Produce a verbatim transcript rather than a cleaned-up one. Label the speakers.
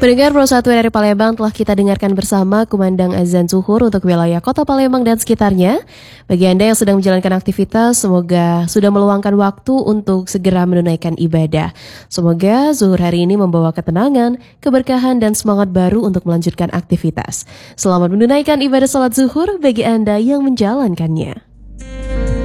Speaker 1: Pendengar Pro satu dari Palembang, telah kita dengarkan bersama kumandang azan zuhur untuk wilayah Kota Palembang dan sekitarnya. Bagi Anda yang sedang menjalankan aktivitas, semoga sudah meluangkan waktu untuk segera menunaikan ibadah. Semoga zuhur hari ini membawa ketenangan, keberkahan, dan semangat baru untuk melanjutkan aktivitas. Selamat menunaikan ibadah salat zuhur bagi Anda yang menjalankannya.